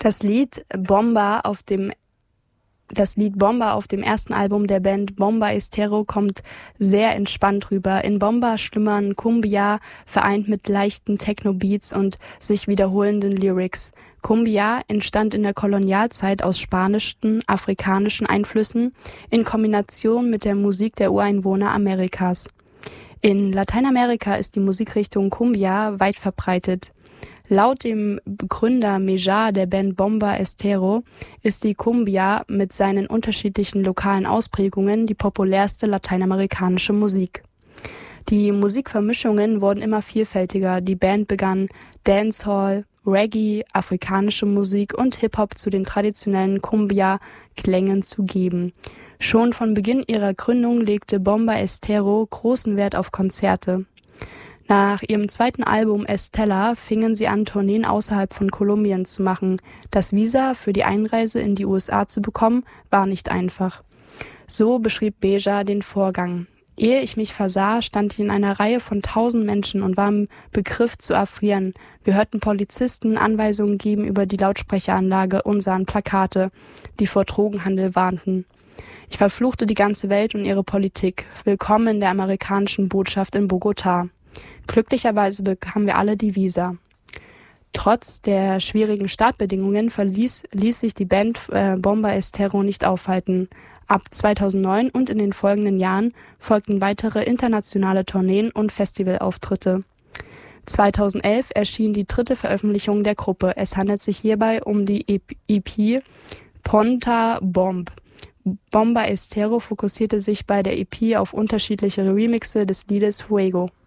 Das Lied Bomba auf dem ersten Album der Band Bomba Estero kommt sehr entspannt rüber. In Bomba schlummern Cumbia vereint mit leichten Techno-Beats und sich wiederholenden Lyrics. Cumbia entstand in der Kolonialzeit aus spanischen, afrikanischen Einflüssen in Kombination mit der Musik der Ureinwohner Amerikas. In Lateinamerika ist die Musikrichtung Cumbia weit verbreitet. Laut dem Begründer Mejar der Band Bomba Estero ist die Cumbia mit seinen unterschiedlichen lokalen Ausprägungen die populärste lateinamerikanische Musik. Die Musikvermischungen wurden immer vielfältiger. Die Band begann Dancehall, Reggae, afrikanische Musik und Hip-Hop zu den traditionellen Cumbia-Klängen zu geben. Schon von Beginn ihrer Gründung legte Bomba Estero großen Wert auf Konzerte. Nach ihrem zweiten Album Estella fingen sie an, Tourneen außerhalb von Kolumbien zu machen. Das Visa für die Einreise in die USA zu bekommen, war nicht einfach. So beschrieb Beja den Vorgang. Ehe ich mich versah, stand ich in einer Reihe von 1000 Menschen und war im Begriff zu erfrieren. Wir hörten Polizisten Anweisungen geben über die Lautsprecheranlage und sahen Plakate, die vor Drogenhandel warnten. Ich verfluchte die ganze Welt und ihre Politik. Willkommen in der amerikanischen Botschaft in Bogotá. Glücklicherweise bekamen wir alle die Visa. Trotz der schwierigen Startbedingungen ließ sich die Band Bomba Estero nicht aufhalten. Ab 2009 und in den folgenden Jahren folgten weitere internationale Tourneen und Festivalauftritte. 2011 erschien die dritte Veröffentlichung der Gruppe. Es handelt sich hierbei um die EP Ponta Bomb. Bomba Estero fokussierte sich bei der EP auf unterschiedliche Remixe des Liedes Fuego.